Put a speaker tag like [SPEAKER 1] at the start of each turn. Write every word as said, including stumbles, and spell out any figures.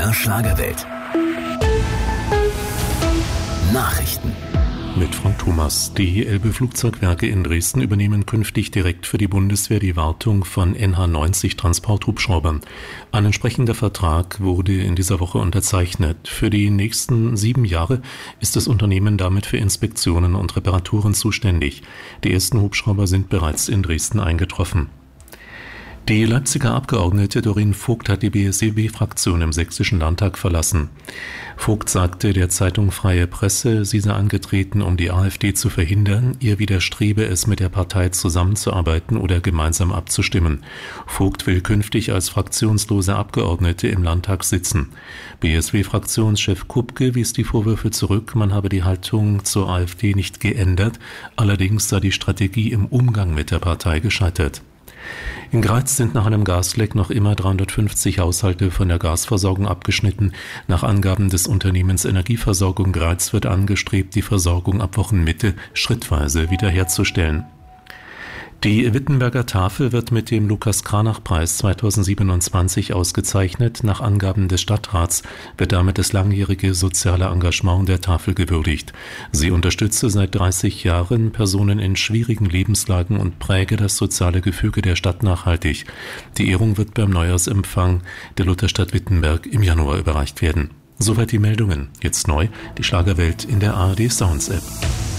[SPEAKER 1] der Schlagerwelt. Nachrichten.
[SPEAKER 2] Mit Frank Thomas. Die Elbe Flugzeugwerke in Dresden übernehmen künftig direkt für die Bundeswehr die Wartung von N H neunzig Transporthubschraubern. Ein entsprechender Vertrag wurde in dieser Woche unterzeichnet. Für die nächsten sieben Jahre ist das Unternehmen damit für Inspektionen und Reparaturen zuständig. Die ersten Hubschrauber sind bereits in Dresden eingetroffen. Die Leipziger Abgeordnete Doreen Vogt hat die B S E W-Fraktion im Sächsischen Landtag verlassen. Vogt sagte der Zeitung Freie Presse, sie sei angetreten, um die AfD zu verhindern. Ihr widerstrebe es, mit der Partei zusammenzuarbeiten oder gemeinsam abzustimmen. Vogt will künftig als fraktionslose Abgeordnete im Landtag sitzen. B S W-Fraktionschef Kupke wies die Vorwürfe zurück, man habe die Haltung zur AfD nicht geändert, allerdings sei die Strategie im Umgang mit der Partei gescheitert. In Greiz sind nach einem Gasleck noch immer dreihundertfünfzig Haushalte von der Gasversorgung abgeschnitten. Nach Angaben des Unternehmens Energieversorgung Greiz wird angestrebt, die Versorgung ab Wochenmitte schrittweise wiederherzustellen. Die Wittenberger Tafel wird mit dem Lukas-Kranach-Preis zweitausendsiebenundzwanzig ausgezeichnet. Nach Angaben des Stadtrats wird damit das langjährige soziale Engagement der Tafel gewürdigt. Sie unterstütze seit dreißig Jahren Personen in schwierigen Lebenslagen und präge das soziale Gefüge der Stadt nachhaltig. Die Ehrung wird beim Neujahrsempfang der Lutherstadt Wittenberg im Januar überreicht werden. Soweit die Meldungen. Jetzt neu, die Schlagerwelt in der A R D Sounds App.